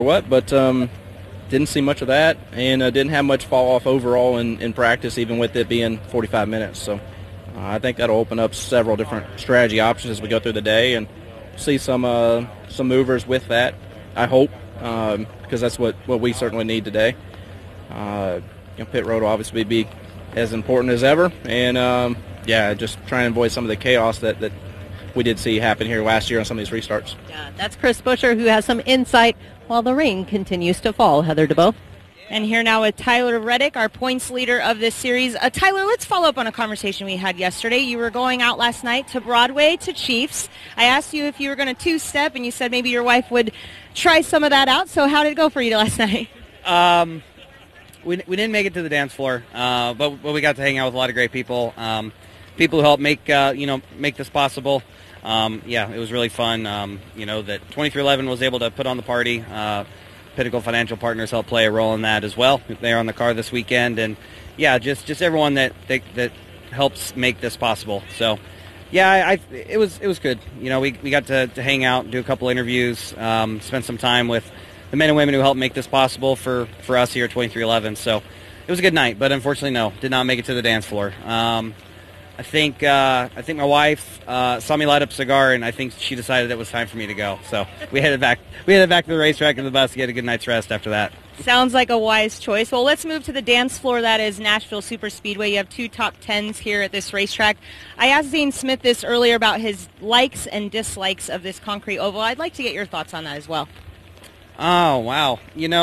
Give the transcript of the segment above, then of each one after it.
what, but didn't see much of that, and didn't have much fall off overall in practice, even with it being 45 minutes. So I think that'll open up several different strategy options as we go through the day and see some movers with that, I hope, because that's what we certainly need today. Pit road will obviously be as important as ever, and just trying to avoid some of the chaos that we did see happen here last year on some of these restarts. Yeah, that's Chris Buescher, who has some insight while the rain continues to fall. Heather DeBow. And here now with Tyler Reddick, our points leader of this series. Tyler, let's follow up on a conversation we had yesterday. You were going out last night to Broadway to Chiefs. I asked you if you were going to two-step, and you said maybe your wife would try some of that out. So how did it go for you last night? We didn't make it to the dance floor, but we got to hang out with a lot of great people. People who helped make this possible. It was really fun. That 2311 was able to put on the party. Pinnacle Financial Partners helped play a role in that as well. They're on the car this weekend, and just everyone that helps make this possible. So, it was good. We got to hang out, do a couple interviews, spend some time with the men and women who helped make this possible for us here at 2311. So it was a good night, but unfortunately, no, did not make it to the dance floor. I think my wife saw me light up a cigar, and I think she decided it was time for me to go. So we headed back to the racetrack and the bus to get a good night's rest after that. Sounds like a wise choice. Well, let's move to the dance floor. That is Nashville Superspeedway. You have two top tens here at this racetrack. I asked Zane Smith this earlier about his likes and dislikes of this concrete oval. I'd like to get your thoughts on that as well. Oh, wow.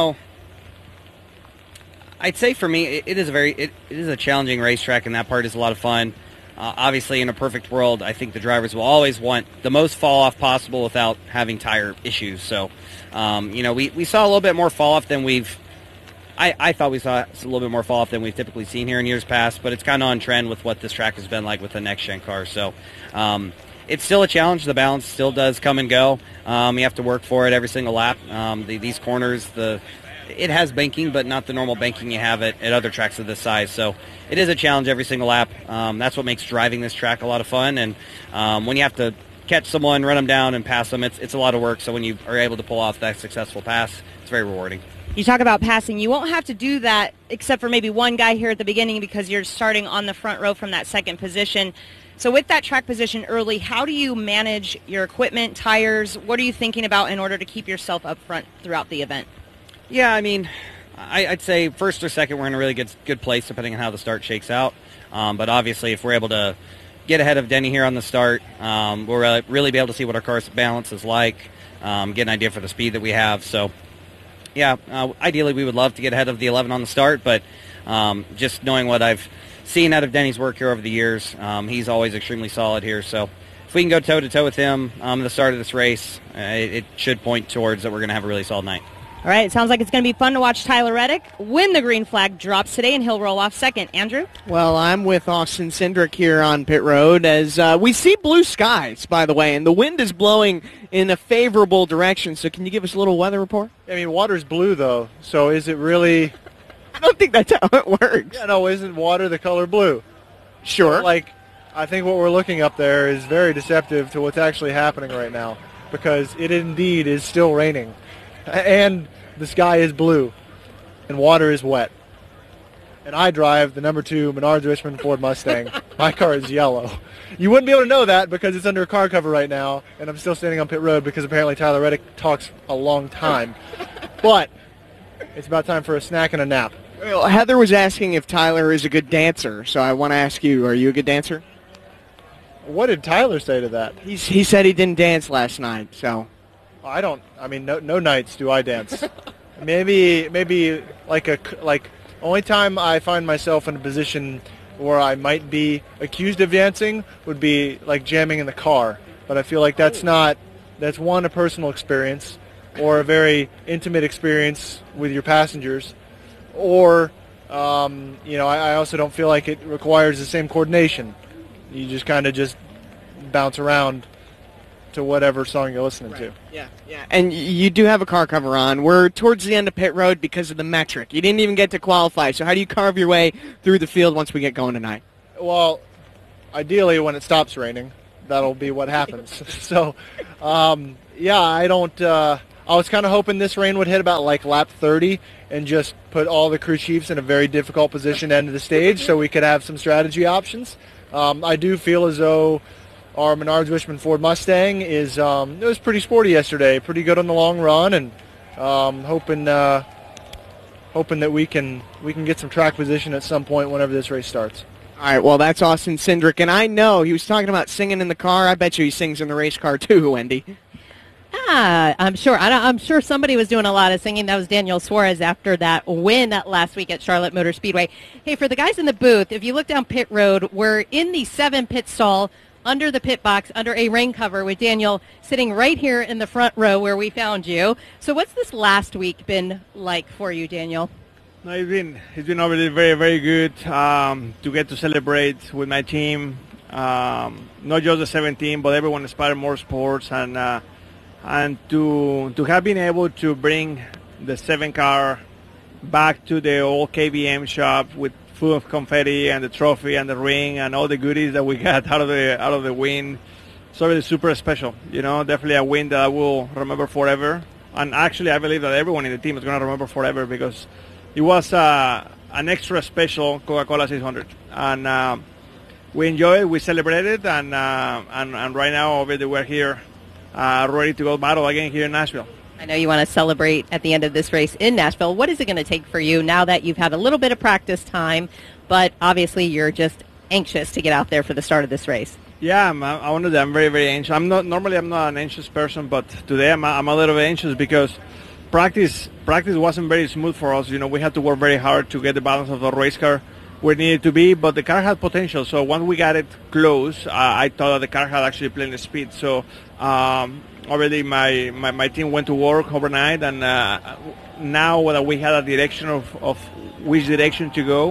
I'd say for me, it is a challenging racetrack, and that part is a lot of fun. Obviously, in a perfect world, I think the drivers will always want the most fall-off possible without having tire issues. So, we saw a little bit more fall-off than I thought we saw a little bit more fall-off than we've typically seen here in years past, but it's kind of on trend with what this track has been like with the next-gen car. So, it's still a challenge. The balance still does come and go. You have to work for it every single lap. These corners, it has banking, but not the normal banking you have at other tracks of this size. So it is a challenge every single lap. That's what makes driving this track a lot of fun. And when you have to catch someone, run them down, and pass them, it's a lot of work. So when you are able to pull off that successful pass, it's very rewarding. You talk about passing. You won't have to do that except for maybe one guy here at the beginning because you're starting on the front row from that second position. So with that track position early, how do you manage your equipment, tires? What are you thinking about in order to keep yourself up front throughout the event? Yeah, I'd say first or second we're in a really good place depending on how the start shakes out. But obviously if we're able to get ahead of Denny here on the start, we'll really be able to see what our car's balance is like, get an idea for the speed that we have. So, ideally we would love to get ahead of the 11 on the start, but just knowing what I've seen out of Denny's work here over the years, he's always extremely solid here. So if we can go toe-to-toe with him at the start of this race, it should point towards that we're going to have a really solid night. All right, it sounds like it's going to be fun to watch Tyler Reddick win the green flag drops today, and he'll roll off second. Andrew? Well, I'm with Austin Cindric here on pit road as we see blue skies, by the way, and the wind is blowing in a favorable direction. So can you give us a little weather report? Water's blue, though, so is it really... I don't think that's how it works. Yeah, no, isn't water the color blue? Sure. I think what we're looking up there is very deceptive to what's actually happening right now because it indeed is still raining. And the sky is blue, and water is wet. And I drive the number 2 Menards Richmond Ford Mustang. My car is yellow. You wouldn't be able to know that because it's under a car cover right now, and I'm still standing on pit road because apparently Tyler Reddick talks a long time. But it's about time for a snack and a nap. Well, Heather was asking if Tyler is a good dancer, so I want to ask you, are you a good dancer? What did Tyler say to that? He said he didn't dance last night, so... No nights do I dance. maybe only time I find myself in a position where I might be accused of dancing would be like jamming in the car. But I feel like that's one, a personal experience or a very intimate experience with your passengers. Or, I also don't feel like it requires the same coordination. You just kind of just bounce around to whatever song you're listening to. Yeah. And you do have a car cover on. We're towards the end of pit road because of the metric. You didn't even get to qualify, so how do you carve your way through the field once we get going tonight? Well, ideally when it stops raining, that'll be what happens. So, I I was kind of hoping this rain would hit about like lap 30 and just put all the crew chiefs in a very difficult position to end of the stage so we could have some strategy options. I do feel as though our Menards Wishman Ford Mustang it was pretty sporty yesterday, pretty good on the long run, and hoping that we can get some track position at some point whenever this race starts. All right, well, that's Austin Cindric, and I know he was talking about singing in the car. I bet you he sings in the race car too, Wendy. I'm sure. I'm sure somebody was doing a lot of singing. That was Daniel Suarez after that win last week at Charlotte Motor Speedway. Hey, for the guys in the booth, if you look down pit road, we're in the 7 pit stall under the pit box, under a rain cover with Daniel sitting right here in the front row where we found you. So what's this last week been like for you, Daniel? No, it's been obviously very, very good to get to celebrate with my team. Not just the 17, but everyone inspired more sports, and to have been able to bring the 7 car back to the old KBM shop with full of confetti and the trophy and the ring and all the goodies that we got out of the win. So really super special. Definitely a win that I will remember forever. And actually, I believe that everyone in the team is going to remember forever because it was an extra special Coca-Cola 600, and we enjoyed it. We celebrated, and right now, obviously, we're here, ready to go battle again here in Nashville. I know you want to celebrate at the end of this race in Nashville. What is it going to take for you now that you've had a little bit of practice time, but obviously you're just anxious to get out there for the start of this race? Yeah, I'm very, very anxious. Normally I'm not an anxious person, but today I'm a little bit anxious because practice wasn't very smooth for us. We had to work very hard to get the balance of the race car where it needed to be, but the car had potential. So once we got it close, I thought that the car had actually plenty of speed. So already my team went to work overnight, and now that we had a direction of which direction to go,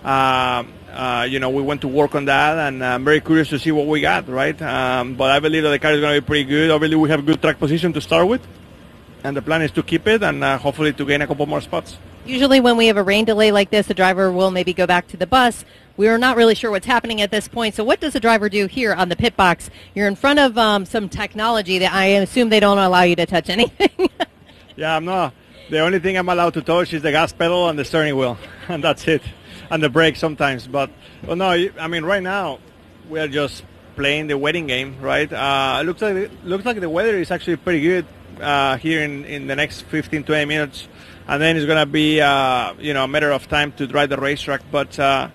we went to work on that, and I'm very curious to see what we got, right? But I believe that the car is going to be pretty good. Obviously, we have a good track position to start with, and the plan is to keep it and hopefully to gain a couple more spots. Usually when we have a rain delay like this, the driver will maybe go back to the bus. We're not really sure what's happening at this point. So what does the driver do here on the pit box? You're in front of some technology that I assume they don't allow you to touch anything. Yeah, I'm not. The only thing I'm allowed to touch is the gas pedal and the steering wheel, and that's it, and the brakes sometimes. But no, I mean, right now we are just playing the waiting game, right? Looks like the weather is actually pretty good here in the next 15-20 minutes, and then it's going to be a matter of time to drive the racetrack. But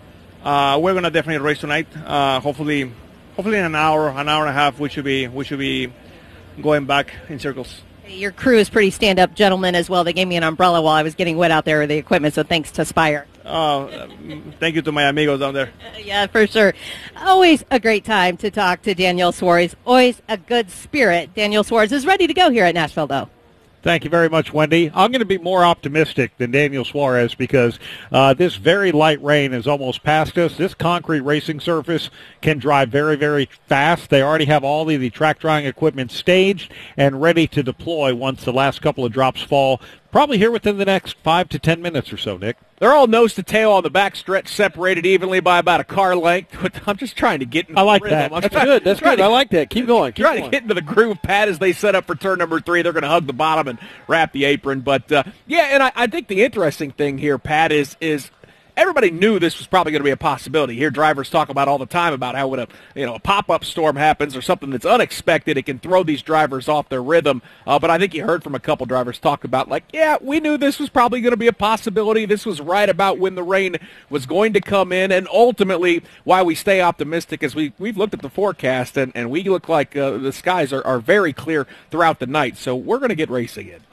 we're going to definitely race tonight. Hopefully in an hour and a half we should be going back in circles. Your crew is pretty stand-up gentlemen as well. They gave me an umbrella while I was getting wet out there with the equipment, so thanks to Spire. Thank you to my amigos down there. Yeah, for sure. Always a great time to talk to Daniel Suarez. Always a good spirit. Daniel Suarez is ready to go here at Nashville, though. Thank you very much, Wendy. I'm going to be more optimistic than Daniel Suarez because this very light rain is almost past us. This concrete racing surface can drive very, very fast. They already have all the track drying equipment staged and ready to deploy once the last couple of drops fall. Probably here within the next 5 to 10 minutes or so, Nick. They're all nose to tail on the back stretch, separated evenly by about a car length. I'm just trying to get in the I like rhythm. that. That's good. That's good. I like that. Keep going. Keep Trying going. to get into the groove, Pat, as they set up for turn number 3. They're going to hug the bottom and wrap the apron. But, and I think the interesting thing here, Pat, is everybody knew this was probably going to be a possibility. Here, drivers talk about all the time about how when a pop-up storm happens or something that's unexpected, it can throw these drivers off their rhythm. But I think you heard from a couple drivers talk about, we knew this was probably going to be a possibility. This was right about when the rain was going to come in. And ultimately, why we stay optimistic is we've looked at the forecast, and we look like the skies are very clear throughout the night. So we're going to get racing in.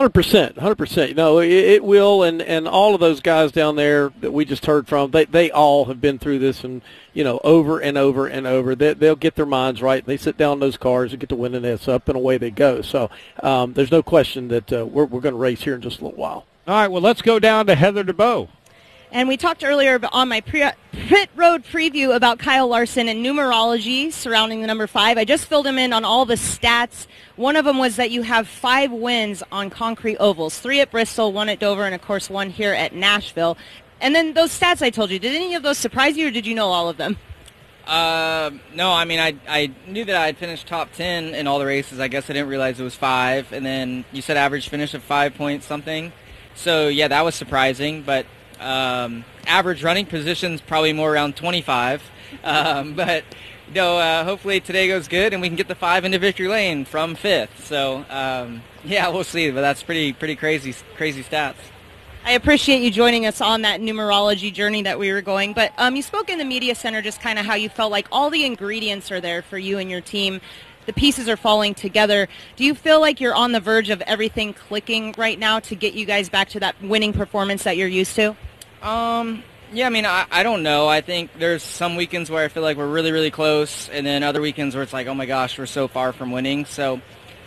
100%. It will, and all of those guys down there that we just heard from, they all have been through this and over and over and over. They'll get their minds right. They sit down in those cars and get the winning this up, and away they go. So there's no question that we're going to race here in just a little while. All right, well, let's go down to Heather DeBow. And we talked earlier on my pit road preview about Kyle Larson and numerology surrounding the number 5. I just filled him in on all the stats. One of them was that you have 5 wins on concrete ovals, 3 at Bristol, 1 at Dover, and, of course, 1 here at Nashville. And then those stats I told you, did any of those surprise you, or did you know all of them? No, I mean, I knew that I had finished top 10 in all the races. I guess I didn't realize it was 5. And then you said average finish of 5 point something. So, yeah, that was surprising. But average running position's probably more around 25. But, no, hopefully today goes good and we can get the 5 into victory lane from 5th. So, yeah, we'll see. But that's pretty crazy stats. I appreciate you joining us on that numerology journey that we were going. But you spoke in the media center just kind of how you felt like all the ingredients are there for you and your team. The pieces are falling together. Do you feel like you're on the verge of everything clicking right now to get you guys back to that winning performance that you're used to? Yeah, I mean, I don't know. I think there's some weekends where I feel like we're really, really close, and then other weekends where it's like, oh my gosh, we're so far from winning. So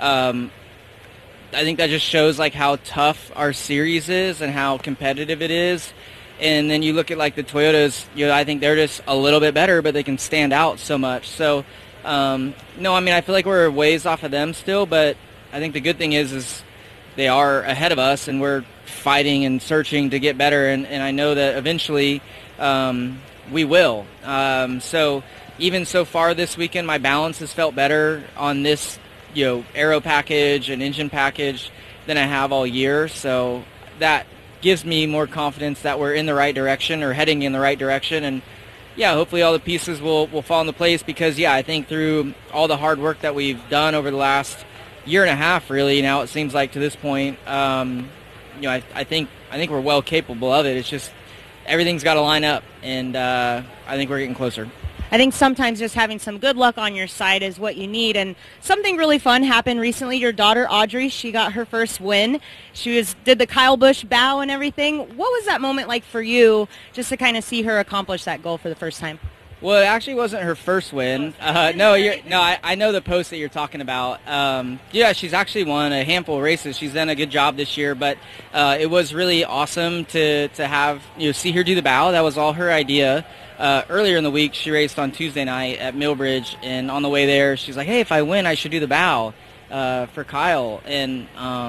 I think that just shows like how tough our series is and how competitive it is. And then you look at like the Toyotas, I think they're just a little bit better, but they can stand out so much. So, no, I mean, I feel like we're ways off of them still, but I think the good thing is they are ahead of us and we're fighting and searching to get better. And I know that eventually we will. So even so far this weekend, my balance has felt better on this aero package and engine package than I have all year. So that gives me more confidence that we're in the right direction or heading in the right direction. And yeah, hopefully all the pieces will fall into place because I think through all the hard work that we've done over the last year and a half, really, now it seems like to this point, I think we're well capable of it. It's just everything's got to line up, and I think we're getting closer. I think sometimes just having some good luck on your side is what you need. And something really fun happened recently. Your daughter, Audrey, she got her first win. She did the Kyle Busch bow and everything. What was that moment like for you just to kind of see her accomplish that goal for the first time? Well, it actually wasn't her first win. I know the post that you're talking about. She's actually won a handful of races. She's done a good job this year, but it was really awesome to have see her do the bow. That was all her idea. Earlier in the week, she raced on Tuesday night at Millbridge, and on the way there, she's like, hey, if I win, I should do the bow for Kyle. And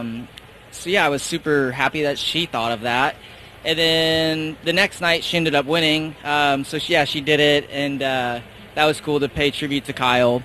I was super happy that she thought of that. And then the next night, she ended up winning. She did it, and that was cool to pay tribute to Kyle.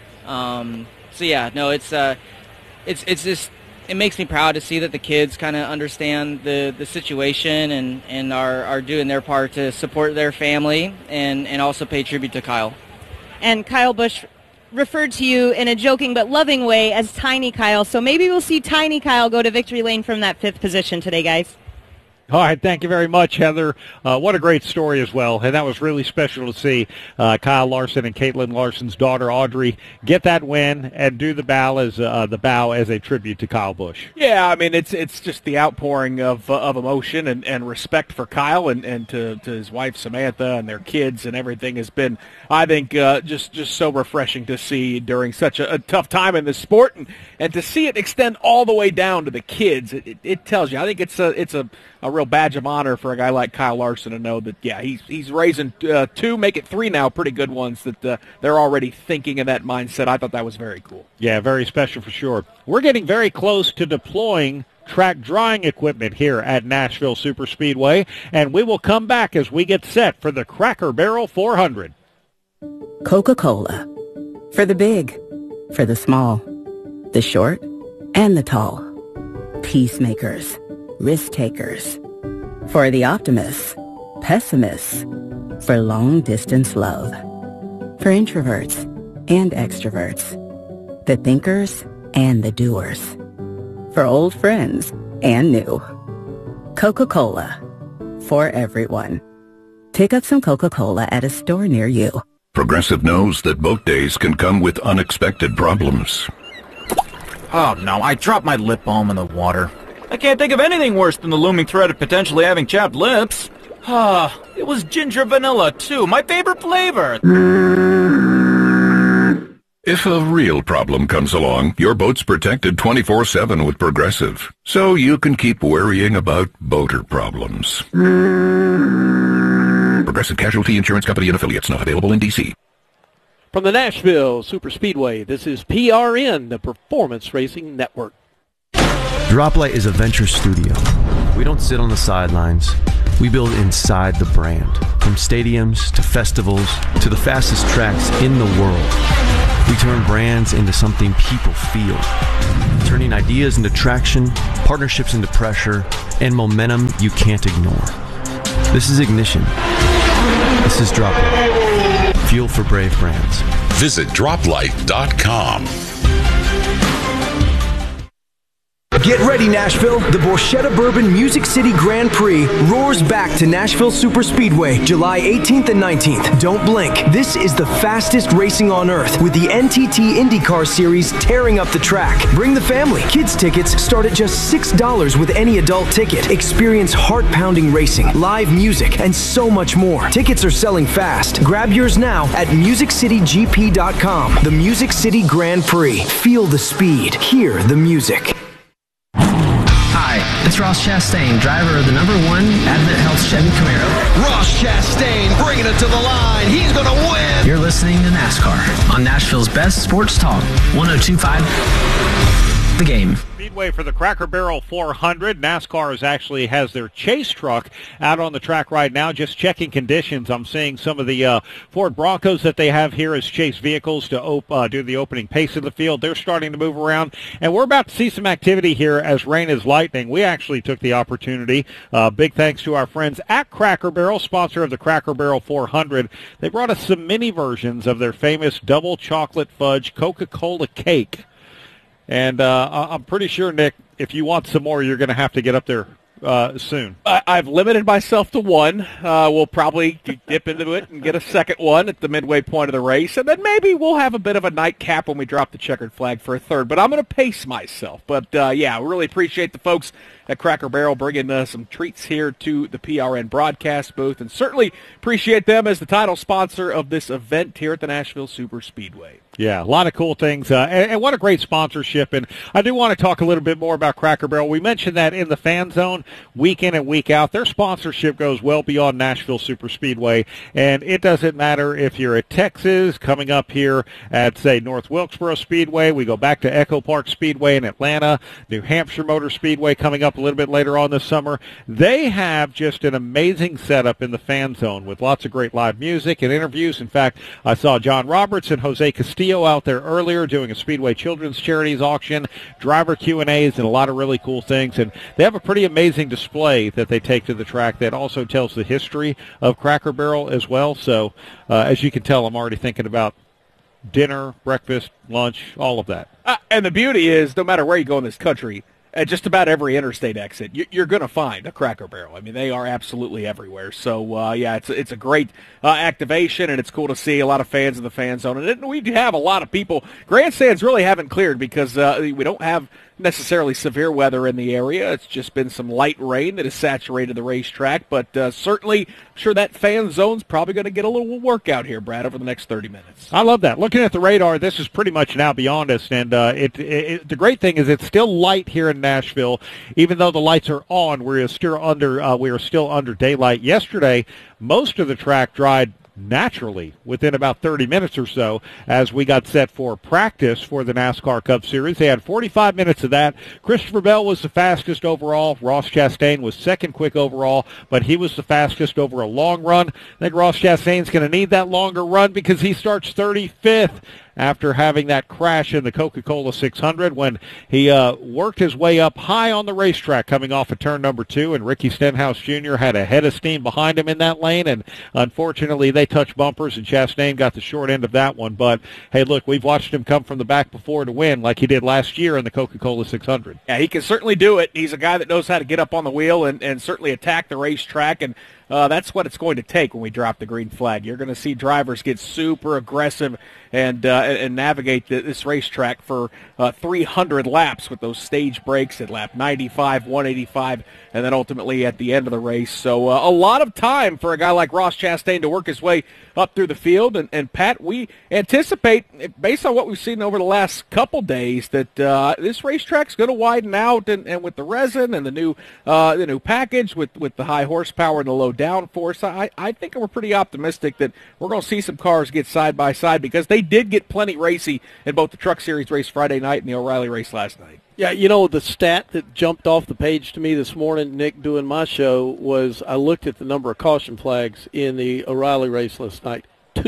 It's just it makes me proud to see that the kids kind of understand the situation and are doing their part to support their family and also pay tribute to Kyle. And Kyle Busch referred to you in a joking but loving way as Tiny Kyle. So maybe we'll see Tiny Kyle go to victory lane from that 5th position today, guys. All right, thank you very much, Heather. What a great story as well, and that was really special to see Kyle Larson and Caitlin Larson's daughter Audrey get that win and do the bow as a tribute to Kyle Busch. Yeah, I mean it's just the outpouring of emotion and respect for Kyle and to his wife Samantha and their kids and everything has been, I think, just so refreshing to see during such a tough time in this sport and to see it extend all the way down to the kids. It tells you. I think it's a real badge of honor for a guy like Kyle Larson to know that, he's raising 2, make it 3 now, pretty good ones that they're already thinking in that mindset. I thought that was very cool. Yeah, very special for sure. We're getting very close to deploying track drying equipment here at Nashville Superspeedway, and we will come back as we get set for the Cracker Barrel 400. Coca-Cola. For the big, for the small, the short, and the tall. Peacemakers. Risk-takers. For the optimists, pessimists. For long-distance love. For introverts and extroverts. The thinkers and the doers. For old friends and new. Coca-Cola. For everyone. Pick up some Coca-Cola at a store near you. Progressive knows that boat days can come with unexpected problems. Oh no, I dropped my lip balm in the water. I can't think of anything worse than the looming threat of potentially having chapped lips. It was ginger vanilla, too, my favorite flavor. If a real problem comes along, your boat's protected 24/7 with Progressive, so you can keep worrying about boater problems. Progressive Casualty Insurance Company and Affiliates, not available in D.C. From the Nashville Superspeedway, this is PRN, the Performance Racing Network. Droplight is a venture studio. We don't sit on the sidelines. We build inside the brand, from stadiums to festivals to the fastest tracks in the world. We turn brands into something people feel, turning ideas into traction, partnerships into pressure, and momentum you can't ignore. This is Ignition. This is Droplight. Fuel for brave brands. Visit droplight.com. Get ready, Nashville. The Borchetta Bourbon Music City Grand Prix roars back to Nashville Superspeedway, July 18th and 19th. Don't blink. This is the fastest racing on earth, with the NTT IndyCar Series tearing up the track. Bring the family. Kids tickets start at just $6 with any adult ticket. Experience heart-pounding racing, live music, and so much more. Tickets are selling fast. Grab yours now at MusicCityGP.com. The Music City Grand Prix. Feel the speed. Hear the music. Hi, it's Ross Chastain, driver of the #1 Advent Health Chevy Camaro. Ross Chastain bringing it to the line. He's going to win. You're listening to NASCAR on Nashville's best sports talk, 102.5 The Game. Speedway for the Cracker Barrel 400. NASCAR actually has their chase truck out on the track right now, just checking conditions. I'm seeing some of the Ford Broncos that they have here as chase vehicles to do the opening pace of the field. They're starting to move around, and we're about to see some activity here as rain is lightning. We actually took the opportunity. Big thanks to our friends at Cracker Barrel, sponsor of the Cracker Barrel 400. They brought us some mini versions of their famous double chocolate fudge Coca-Cola cake. And I'm pretty sure, Nick, if you want some more, you're going to have to get up there soon. I've limited myself to one. We'll probably dip into it and get a second one at the midway point of the race, and then maybe we'll have a bit of a nightcap when we drop the checkered flag for a third. But I'm going to pace myself. But, yeah, really appreciate the folks at Cracker Barrel bringing some treats here to the PRN broadcast booth, and certainly appreciate them as the title sponsor of this event here at the Nashville Superspeedway. Yeah, a lot of cool things, and what a great sponsorship. And I do want to talk a little bit more about Cracker Barrel. We mentioned that in the Fan Zone, week in and week out, their sponsorship goes well beyond Nashville Superspeedway, and it doesn't matter if you're at Texas, coming up here at, say, North Wilkesboro Speedway. We go back to Echo Park Speedway in Atlanta, New Hampshire Motor Speedway coming up a little bit later on this summer. They have just an amazing setup in the Fan Zone with lots of great live music and interviews. In fact, I saw John Roberts and Jose Castillo out there earlier doing a Speedway Children's Charities auction, driver Q&As, and a lot of really cool things. And they have a pretty amazing display that they take to the track that also tells the history of Cracker Barrel as well. So as you can tell, I'm already thinking about dinner, breakfast, lunch, all of that. And the beauty is, no matter where you go in this country, at just about every interstate exit, you're going to find a Cracker Barrel. I mean, they are absolutely everywhere. So, yeah, it's a great activation, and it's cool to see a lot of fans in the Fan Zone. And we have a lot of people. Grandstands really haven't cleared because we don't have necessarily severe weather in the area. It's just been some light rain that has saturated the racetrack. But certainly, I'm sure that Fan Zone's probably going to get a little workout here, Brad, over the next 30 minutes. I love that. Looking at the radar, this is pretty much now beyond us. And the great thing is it's still light here in Nashville. Even though the lights are on, we are still under daylight. Yesterday, most of the track dried naturally within about 30 minutes or so as we got set for practice for the NASCAR Cup Series. They had 45 minutes of that. Christopher Bell was the fastest overall. Ross Chastain was second quick overall, but he was the fastest over a long run. I think Ross Chastain's going to need that longer run because he starts 35th after having that crash in the Coca-Cola 600 when he worked his way up high on the racetrack coming off of turn number 2, and Ricky Stenhouse Jr. had a head of steam behind him in that lane, and unfortunately they touched bumpers, and Chastain got the short end of that one. But, hey, look, we've watched him come from the back before to win like he did last year in the Coca-Cola 600. Yeah, he can certainly do it. He's a guy that knows how to get up on the wheel and certainly attack the racetrack, and that's what it's going to take when we drop the green flag. You're going to see drivers get super aggressive and navigate this racetrack for 300 laps with those stage breaks at lap 95, 185, and then ultimately at the end of the race. So a lot of time for a guy like Ross Chastain to work his way up through the field. And Pat, we anticipate, based on what we've seen over the last couple days, that this racetrack's going to widen out, and with the resin and the new package with the high horsepower and the low downforce, I think we're pretty optimistic that we're going to see some cars get side by side because they did get plenty racy in both the Truck Series race Friday night and the O'Reilly race last night. Yeah, the stat that jumped off the page to me this morning, Nick, doing my show, was I looked at the number of caution flags in the O'Reilly race last night.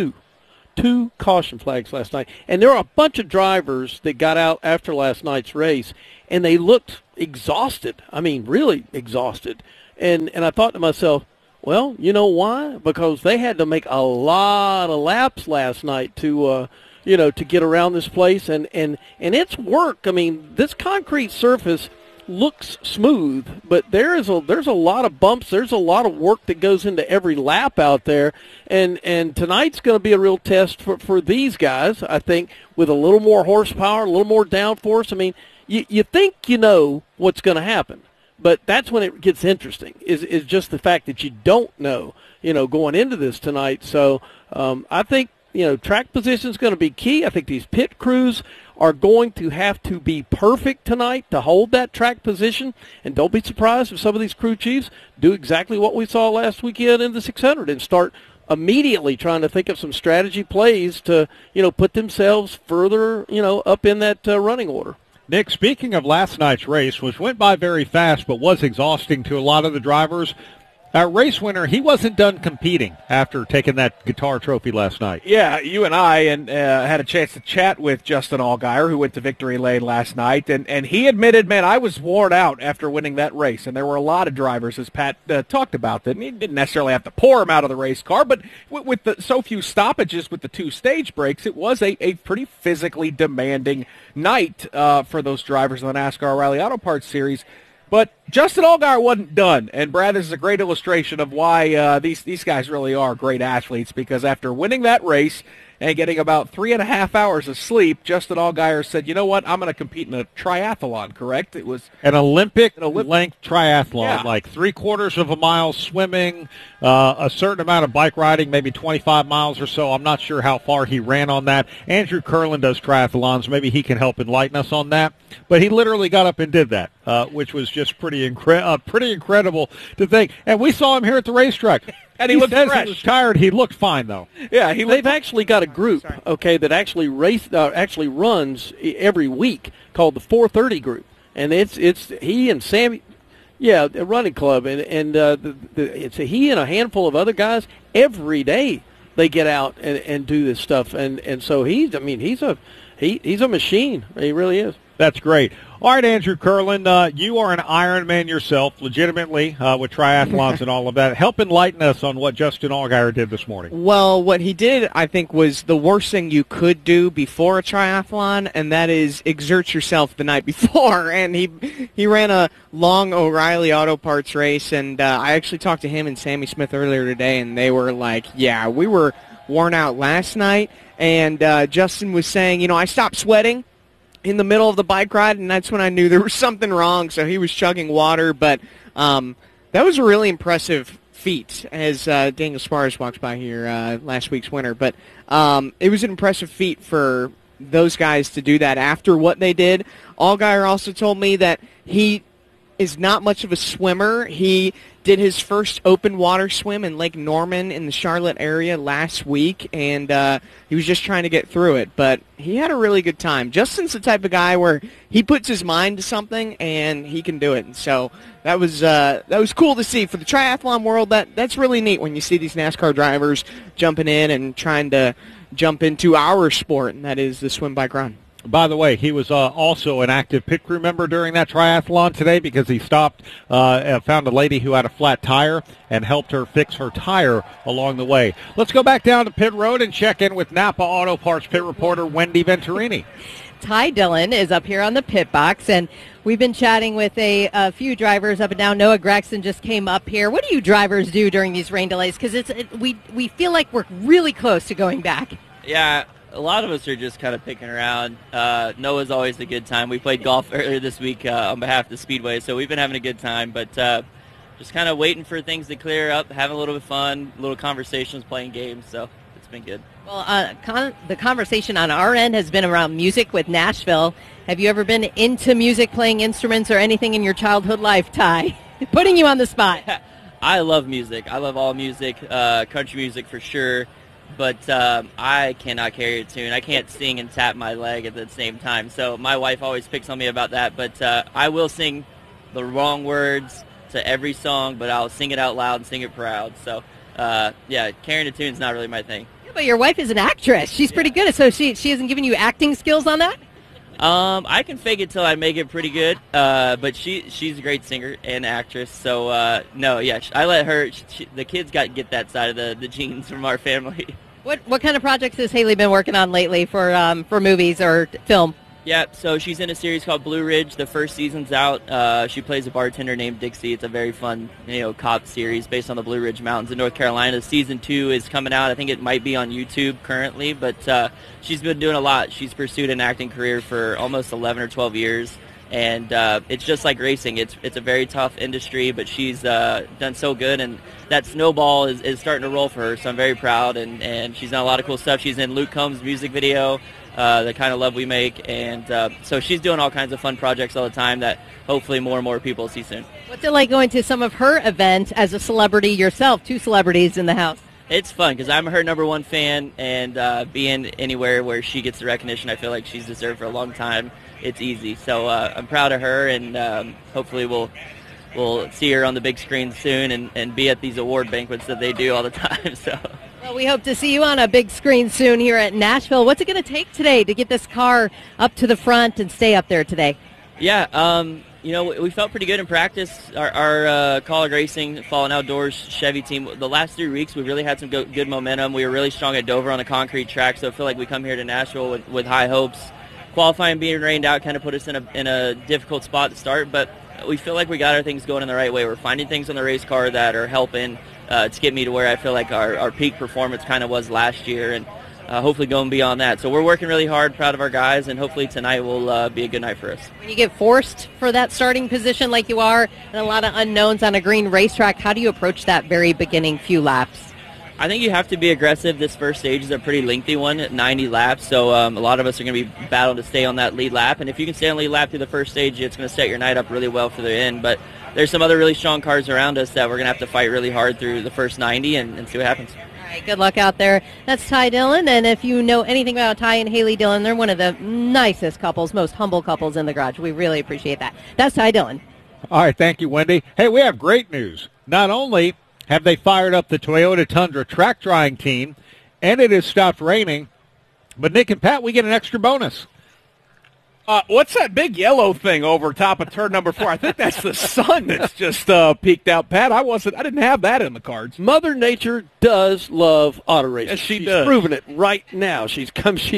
Two caution flags last night. And there are a bunch of drivers that got out after last night's race, and they looked exhausted. I mean, really exhausted. And I thought to myself, well, you know why? Because they had to make a lot of laps last night to get around this place, and it's work. I mean, this concrete surface looks smooth, but there's a lot of bumps. There's a lot of work that goes into every lap out there, and tonight's going to be a real test for these guys, I think, with a little more horsepower, a little more downforce. I mean, you think you know what's going to happen, but that's when it gets interesting, is just the fact that you don't know, going into this tonight. So I think, track position is going to be key. I think these pit crews are going to have to be perfect tonight to hold that track position. And don't be surprised if some of these crew chiefs do exactly what we saw last weekend in the 600 and start immediately trying to think of some strategy plays to, put themselves further, up in that running order. Nick, speaking of last night's race, which went by very fast but was exhausting to a lot of the drivers, our race winner, he wasn't done competing after taking that guitar trophy last night. Yeah, you and I had a chance to chat with Justin Allgaier, who went to victory lane last night, and he admitted, man, I was worn out after winning that race, and there were a lot of drivers, as Pat talked about, that he didn't necessarily have to pour him out of the race car, but with so few stoppages with the 2 stage breaks, it was a pretty physically demanding night for those drivers in the NASCAR O'Reilly Auto Parts Series. But Justin Allgaier wasn't done, and Brad, this is a great illustration of why these guys really are great athletes, because after winning that race and getting about 3.5 hours of sleep, Justin Allgaier said, you know what, I'm going to compete in a triathlon, correct? It was an Olympic-length triathlon, like 3/4 of a mile swimming, a certain amount of bike riding, maybe 25 miles or so. I'm not sure how far he ran on that. Andrew Curlin does triathlons. Maybe he can help enlighten us on that. But he literally got up and did that, which was just pretty incredible to think. And we saw him here at the racetrack. And he looked fresh. He was tired. He looked fine, though. Yeah, they've actually got a group, that actually runs every week called the 430 group, and it's he and Sammy, a running club, and it's he and a handful of other guys every day. They get out and do this stuff, and so he's a machine. He really is. That's great. All right, Andrew Curlin, you are an Ironman yourself, legitimately, with triathlons and all of that. Help enlighten us on what Justin Allgaier did this morning. Well, what he did, I think, was the worst thing you could do before a triathlon, and that is exert yourself the night before. And he ran a long O'Reilly Auto Parts race, and I actually talked to him and Sammy Smith earlier today, and they were like, yeah, we were worn out last night. And Justin was saying, I stopped sweating in the middle of the bike ride, and that's when I knew there was something wrong, so he was chugging water. But that was a really impressive feat as Daniel Suarez walked by here last week's winner. But it was an impressive feat for those guys to do that after what they did. Allgaier also told me that he is not much of a swimmer. He did his first open water swim in Lake Norman in the Charlotte area last week, and he was just trying to get through it. But he had a really good time. Justin's the type of guy where he puts his mind to something and he can do it. And so that was cool to see for the triathlon world. That's really neat when you see these NASCAR drivers jumping in and trying to jump into our sport, and that is the swim, bike, run. By the way, he was also an active pit crew member during that triathlon today because he stopped, found a lady who had a flat tire and helped her fix her tire along the way. Let's go back down to pit road and check in with Napa Auto Parts pit reporter Wendy Venturini. Ty Dillon is up here on the pit box, and we've been chatting with a few drivers up and down. Noah Gregson just came up here. What do you drivers do during these rain delays? Because we feel like we're really close to going back. Yeah. A lot of us are just kind of picking around. Noah's always a good time. We played golf earlier this week on behalf of the Speedway, so we've been having a good time. But just kind of waiting for things to clear up, having a little bit of fun, little conversations, playing games. So it's been good. Well, the conversation on our end has been around music with Nashville. Have you ever been into music, playing instruments, or anything in your childhood life, Ty? Putting you on the spot. I love music. I love all music, country music for sure. But I cannot carry a tune. I can't sing and tap my leg at the same time. So my wife always picks on me about that. But I will sing the wrong words to every song, but I'll sing it out loud and sing it proud. So, yeah, carrying a tune is not really my thing. Yeah, but your wife is an actress. She's pretty good. So she hasn't given you acting skills on that? I can fake it till I make it pretty good. But she's a great singer and actress. So, no, yeah, I let her. The kids get that side of the genes from our family. What kind of projects has Haley been working on lately for movies or film? Yeah, so she's in a series called Blue Ridge. The first season's out. She plays a bartender named Dixie. It's a very fun, cop series based on the Blue Ridge Mountains in North Carolina. Season 2 is coming out. I think it might be on YouTube currently, but she's been doing a lot. She's pursued an acting career for almost 11 or 12 years, and it's just like racing. It's a very tough industry, but she's done so good, and that snowball is starting to roll for her, so I'm very proud, and she's done a lot of cool stuff. She's in Luke Combs' music video, The Kind of Love We Make, and so she's doing all kinds of fun projects all the time that hopefully more and more people will see soon. What's it like going to some of her events as a celebrity yourself, 2 celebrities in the house? It's fun because I'm her number 1 fan, and being anywhere where she gets the recognition I feel like she's deserved for a long time, it's easy. So I'm proud of her, and hopefully we'll see her on the big screen soon and be at these award banquets that they do all the time. So. Well, we hope to see you on a big screen soon here at Nashville. What's it going to take today to get this car up to the front and stay up there today? Yeah, we felt pretty good in practice. Our College Racing Fallen Outdoors Chevy team, the last 3 weeks, we really had some good momentum. We were really strong at Dover on a concrete track, so I feel like we come here to Nashville with high hopes. Qualifying being rained out kind of put us in a difficult spot to start, but we feel like we got our things going in the right way. We're finding things on the race car that are helping to get me to where I feel like our peak performance kind of was last year, and hopefully going beyond that. So we're working really hard, proud of our guys, and hopefully tonight will be a good night for us. When you get forced for that starting position like you are, and a lot of unknowns on a green racetrack, how do you approach that very beginning few laps? I think you have to be aggressive. This first stage is a pretty lengthy one, 90 laps, so a lot of us are going to be battling to stay on that lead lap, and if you can stay on lead lap through the first stage, it's going to set your night up really well for the end. But there's some other really strong cars around us that we're going to have to fight really hard through the first 90 and see what happens. All right, good luck out there. That's Ty Dillon, and if you know anything about Ty and Haley Dillon, they're one of the nicest couples, most humble couples in the garage. We really appreciate that. That's Ty Dillon. All right, thank you, Wendy. Hey, we have great news. Not only have they fired up the Toyota Tundra track drying team, and it has stopped raining, but Nick and Pat, we get an extra bonus. What's that big yellow thing over top of turn number 4? I think that's the sun that's just peeked out. Pat, I didn't have that in the cards. Mother Nature does love auto racing. Yes, she's does. Proving it right now. She's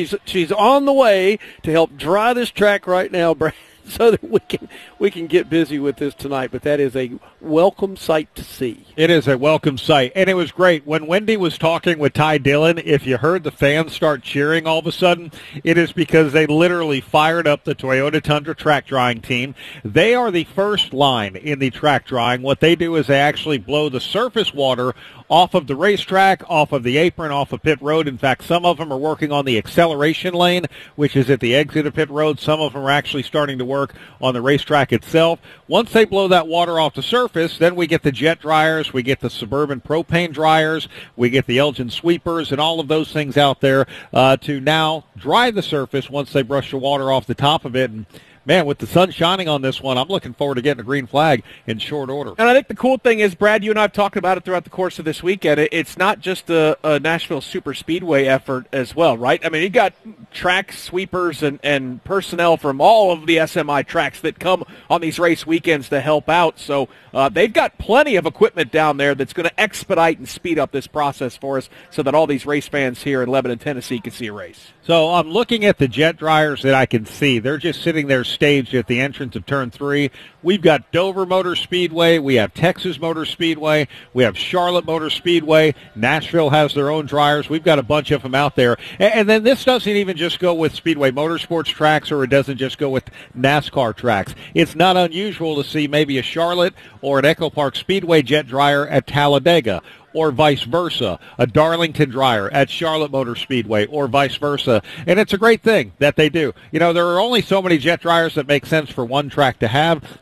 on the way to help dry this track right now, Brad, so that we can get busy with this tonight. But that is a welcome sight to see. It is a welcome sight, and it was great. When Wendy was talking with Ty Dillon, if you heard the fans start cheering all of a sudden, it is because they literally fired up the Toyota Tundra track drying team. They are the first line in the track drying. What they do is they actually blow the surface water off of the racetrack, off of the apron, off of pit road. In fact, some of them are working on the acceleration lane, which is at the exit of pit road. Some of them are actually starting to work on the racetrack itself. Once they blow that water off the surface, then we get the jet dryers, we get the Suburban propane dryers, we get the Elgin sweepers, and all of those things out there to now dry the surface once they brush the water off the top of it. And man, with the sun shining on this one, I'm looking forward to getting a green flag in short order. And I think the cool thing is, Brad, you and I have talked about it throughout the course of this weekend. It's not just a Nashville Super Speedway effort as well, right? I mean, you got track sweepers and personnel from all of the SMI tracks that come on these race weekends to help out. So they've got plenty of equipment down there that's going to expedite and speed up this process for us so that all these race fans here in Lebanon, Tennessee can see a race. So I'm looking at the jet dryers that I can see. They're just sitting there staged at the entrance of Turn 3. We've got Dover Motor Speedway. We have Texas Motor Speedway. We have Charlotte Motor Speedway. Nashville has their own dryers. We've got a bunch of them out there. And then this doesn't even just go with Speedway Motorsports tracks, or it doesn't just go with NASCAR tracks. It's not unusual to see maybe a Charlotte or an Echo Park Speedway jet dryer at Talladega, or vice versa, a Darlington dryer at Charlotte Motor Speedway, or vice versa. And it's a great thing that they do. You know, there are only so many jet dryers that make sense for one track to have.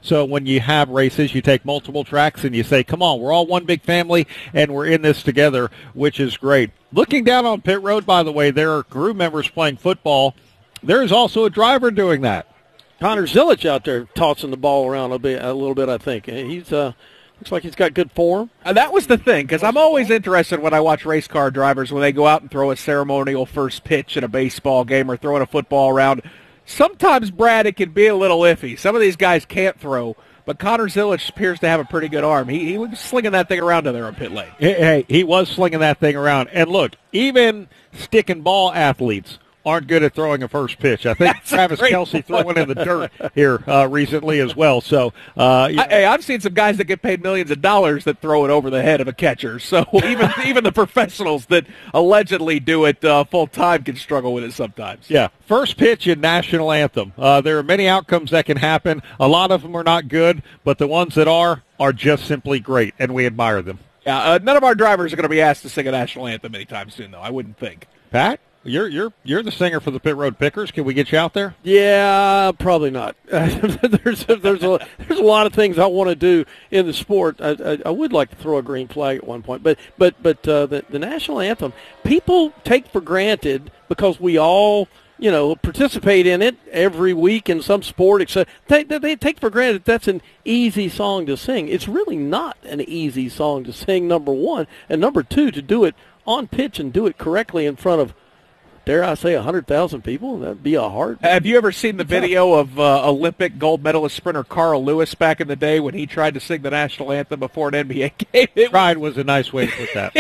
So when you have races, you take multiple tracks and you say, come on, we're all one big family and we're in this together, which is great. Looking down on pit road, by the way, there are crew members playing football. There is also a driver doing that. Connor Zilich out there tossing the ball around a little bit, I think. He's looks like he's got good form. That was the thing, because I'm always interested when I watch race car drivers when they go out and throw a ceremonial first pitch in a baseball game or throwing a football around. Sometimes, Brad, it can be a little iffy. Some of these guys can't throw, but Connor Zilich appears to have a pretty good arm. He was slinging that thing around there on pit lane. Hey, he was slinging that thing around. And look, even stick and ball athletes aren't good at throwing a first pitch. I think Travis Kelce threw one in the dirt here recently as well. So, hey, I've seen some guys that get paid millions of dollars that throw it over the head of a catcher. So even the professionals that allegedly do it full time can struggle with it sometimes. Yeah, first pitch and national anthem. There are many outcomes that can happen. A lot of them are not good, but the ones that are just simply great, and we admire them. Yeah, none of our drivers are going to be asked to sing a national anthem anytime soon, though. I wouldn't think. Pat? You're the singer for the Pit Road Pickers. Can we get you out there? Yeah, probably not. There's a lot of things I want to do in the sport. I would like to throw a green flag at one point, but the national anthem, people take for granted because we all participate in it every week in some sport, except they take for granted that's an easy song to sing. It's really not an easy song to sing, number one, and number two, to do it on pitch and do it correctly in front of, dare I say, 100,000 people? That'd be a hard. Have you ever seen the video of Olympic gold medalist sprinter Carl Lewis back in the day when he tried to sing the national anthem before an NBA game? Tried was a nice way to put that.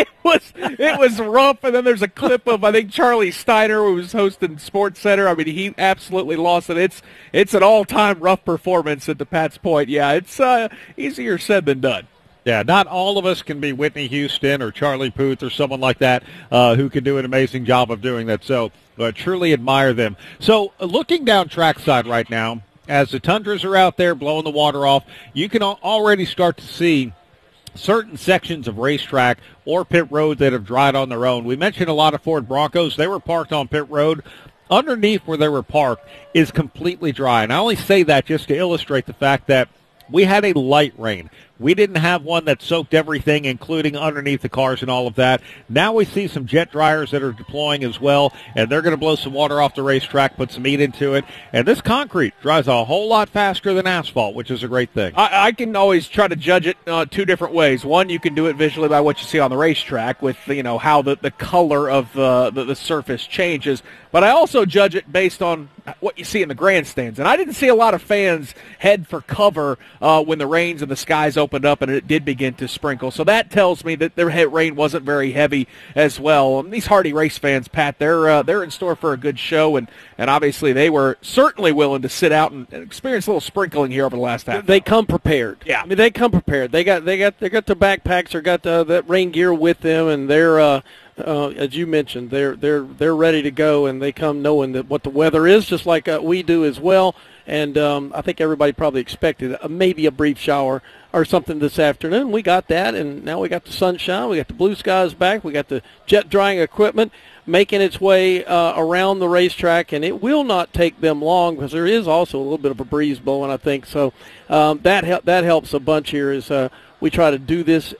It was rough, and then there's a clip of, I think, Charlie Steiner, who was hosting Sports Center. I mean, he absolutely lost it. It's an all-time rough performance, at the Pat's point. Yeah, it's easier said than done. Yeah, not all of us can be Whitney Houston or Charlie Puth or someone like that who can do an amazing job of doing that. So truly admire them. So looking down trackside right now, as the Tundras are out there blowing the water off, you can already start to see certain sections of racetrack or pit road that have dried on their own. We mentioned a lot of Ford Broncos. They were parked on pit road. Underneath where they were parked is completely dry. And I only say that just to illustrate the fact that we had a light rain. We didn't have one that soaked everything, including underneath the cars and all of that. Now we see some jet dryers that are deploying as well, and they're going to blow some water off the racetrack, put some heat into it. And this concrete dries a whole lot faster than asphalt, which is a great thing. I can always try to judge it two different ways. One, you can do it visually by what you see on the racetrack with, how the color of the surface changes. But I also judge it based on what you see in the grandstands. And I didn't see a lot of fans head for cover when the rains and the skies opened up and it did begin to sprinkle. So that tells me that their rain wasn't very heavy as well. These hardy race fans, Pat, they're in store for a good show, and obviously they were certainly willing to sit out and experience a little sprinkling here over the last half. They come prepared. Yeah, I mean, they come prepared. They got their backpacks or got that rain gear with them, and they're as you mentioned, they're ready to go, and they come knowing that what the weather is, just like we do as well. And I think everybody probably expected maybe a brief shower or something this afternoon. We got that, and now we got the sunshine. We got the blue skies back. We got the jet drying equipment making its way around the racetrack, and it will not take them long because there is also a little bit of a breeze blowing, I think. So that helps a bunch here as we try to do this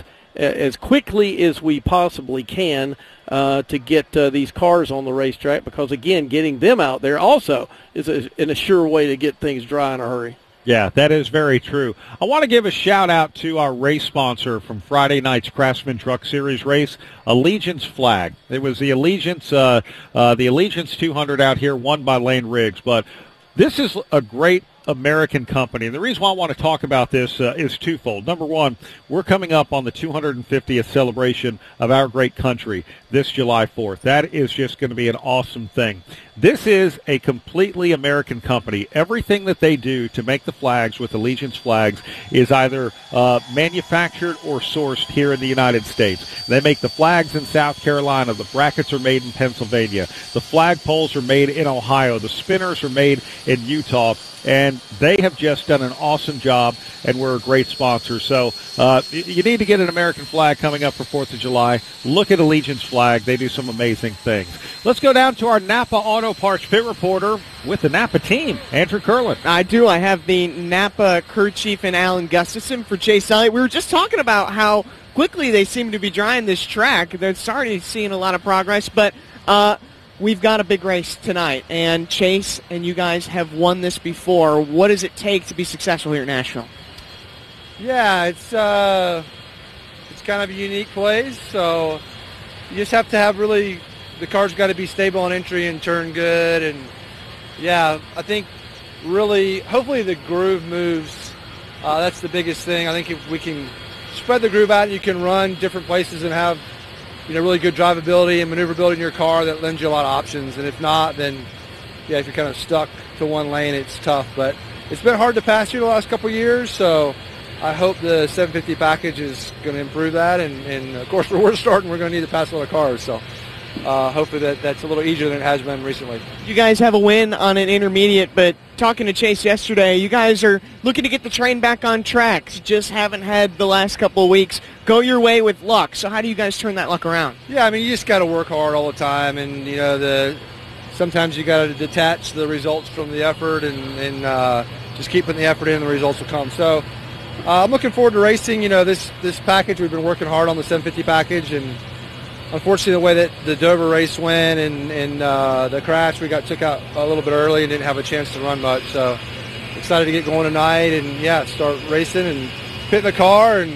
as quickly as we possibly can to get these cars on the racetrack, because, again, getting them out there also is a sure way to get things dry in a hurry. Yeah, that is very true. I want to give a shout-out to our race sponsor from Friday night's Craftsman Truck Series race, Allegiance Flag. It was the Allegiance 200 out here, won by Lane Riggs. But this is a great American company. And the reason why I want to talk about this is twofold. Number one, we're coming up on the 250th celebration of our great country this July 4th. That is just going to be an awesome thing. This is a completely American company. Everything that they do to make the flags with Allegiance flags is either manufactured or sourced here in the United States. They make the flags in South Carolina. The brackets are made in Pennsylvania. The flagpoles are made in Ohio. The spinners are made in Utah. and they have just done an awesome job, and we're a great sponsor. So you need to get an American flag coming up for 4th of July. Look at Allegiance flag. They do some amazing things. Let's go down to our Napa Auto Parts pit reporter with the Napa team, Andrew Curlin. I do. I have the Napa crew chief and Alan Gustafson for Chase Elliott. We were just talking about how quickly they seem to be drying this track. They're already seeing a lot of progress, but we've got a big race tonight, and Chase and you guys have won this before. What does it take to be successful here at Nashville? Yeah, it's kind of a unique place, so you just have to have really, the car's got to be stable on entry and turn good, and yeah, I think really, hopefully the groove moves. That's the biggest thing. I think if we can spread the groove out, you can run different places and have, really good drivability and maneuverability in your car that lends you a lot of options. And if not, then, yeah, if you're kind of stuck to one lane, it's tough. But it's been hard to pass here the last couple of years, so I hope the 750 package is going to improve that. And of course, where we're starting, we're going to need to pass a lot of cars. So hopefully that's a little easier than it has been recently. You guys have a win on an intermediate, but talking to Chase yesterday, you guys are looking to get the train back on track. Just haven't had the last couple of weeks go your way with luck. So how do you guys turn that luck around? Yeah, I mean, you just got to work hard all the time, and sometimes you got to detach the results from the effort, and just keep putting the effort in, and the results will come. So I'm looking forward to racing. This package, we've been working hard on the 750 package, and unfortunately, the way that the Dover race went and the crash, we got took out a little bit early and didn't have a chance to run much. So excited to get going tonight and, start racing and pitting the car and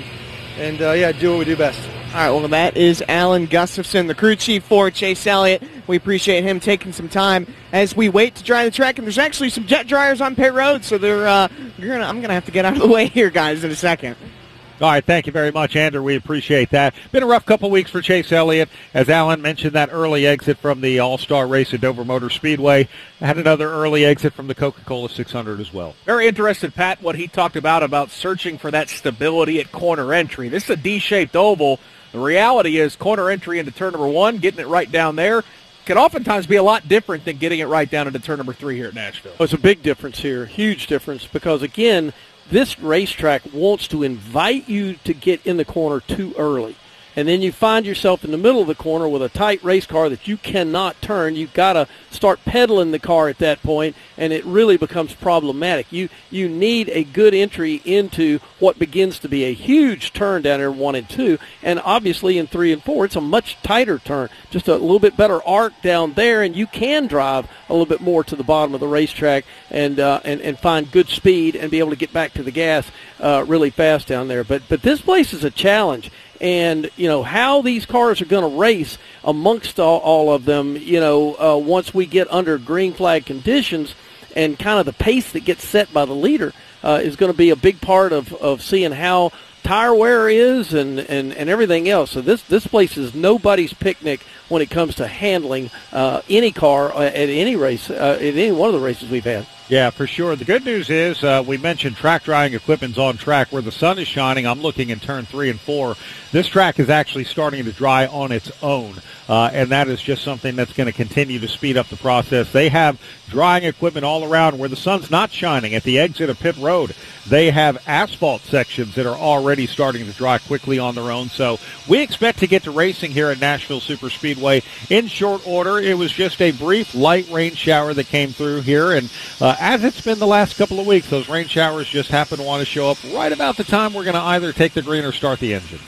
do what we do best. All right, well, that is Alan Gustafson, the crew chief for Chase Elliott. We appreciate him taking some time as we wait to dry the track. And there's actually some jet dryers on pit road, so I'm going to have to get out of the way here, guys, in a second. All right, thank you very much, Andrew. We appreciate that. Been a rough couple weeks for Chase Elliott. As Alan mentioned, that early exit from the All-Star race at Dover Motor Speedway. Had another early exit from the Coca-Cola 600 as well. Very interested, Pat, what he talked about searching for that stability at corner entry. This is a D-shaped oval. The reality is corner entry into turn number 1, getting it right down there, can oftentimes be a lot different than getting it right down into turn number 3 here at Nashville. Oh, it's a big difference here, huge difference, because, again, this racetrack wants to invite you to get in the corner too early. And then you find yourself in the middle of the corner with a tight race car that you cannot turn. You've got to start pedaling the car at that point, and it really becomes problematic. You need a good entry into what begins to be a huge turn down there in 1 and 2, and obviously in 3 and 4, it's a much tighter turn, just a little bit better arc down there, and you can drive a little bit more to the bottom of the racetrack and find good speed and be able to get back to the gas really fast down there. But this place is a challenge. And, how these cars are going to race amongst all of them, once we get under green flag conditions and kind of the pace that gets set by the leader is going to be a big part of seeing how tire wear is and everything else. So this place is nobody's picnic when it comes to handling any car at any race, at any one of the races we've had. Yeah, for sure. The good news is we mentioned track drying equipment's on track where the sun is shining. I'm looking in turn 3 and 4. This track is actually starting to dry on its own, and that is just something that's going to continue to speed up the process. They have drying equipment all around where the sun's not shining. At the exit of pit road, they have asphalt sections that are already starting to dry quickly on their own. So we expect to get to racing here at Nashville Superspeedway in short order. It was just a brief light rain shower that came through here, and as it's been the last couple of weeks, those rain showers just happen to want to show up right about the time we're going to either take the green or start the engines.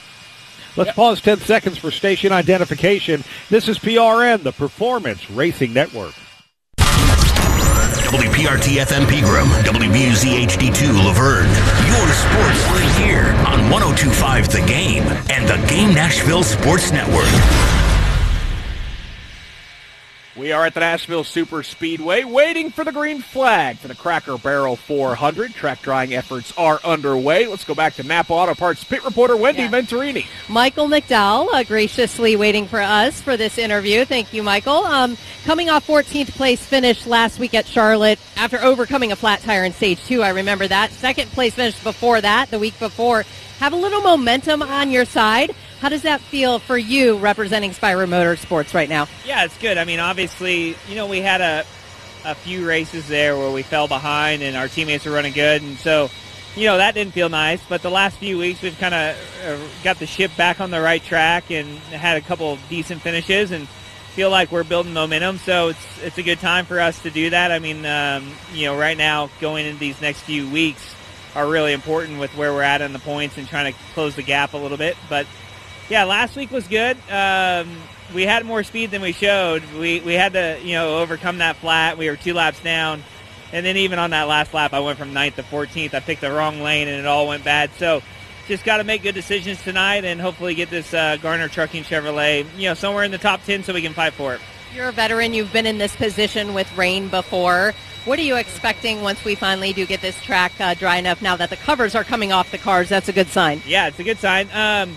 Let's pause 10 seconds for station identification. This is PRN, the Performance Racing Network. WPRT FM Pegram, WBUZ HD2 Laverne. Your sports right here on 102.5 The Game and the Game Nashville Sports Network. We are at the Nashville Super Speedway waiting for the green flag for the Cracker Barrel 400. Track drying efforts are underway. Let's go back to Napa Auto Parts pit reporter Wendy Venturini. Michael McDowell graciously waiting for us for this interview. Thank you, Michael. Coming off 14th place finish last week at Charlotte after overcoming a flat tire in stage 2. I remember that. Second place finish before that, the week before. Have a little momentum on your side. How does that feel for you representing Spyro Motorsports right now? Yeah, it's good. I mean, obviously, we had a a few races there where we fell behind and our teammates were running good, and so that didn't feel nice. But the last few weeks we've kind of got the ship back on the right track and had a couple of decent finishes and feel like we're building momentum. So it's a good time for us to do that. I mean, right now going into these next few weeks are really important with where we're at on the points and trying to close the gap a little bit. But yeah, last week was good. We had more speed than we showed. We had to overcome that flat. We were 2 laps down. And then even on that last lap, I went from 9th to 14th. I picked the wrong lane, and it all went bad. So just got to make good decisions tonight and hopefully get this Garner Trucking Chevrolet, somewhere in the top 10 so we can fight for it. You're a veteran. You've been in this position with rain before. What are you expecting once we finally do get this track dry enough now that the covers are coming off the cars? That's a good sign. Yeah, it's a good sign.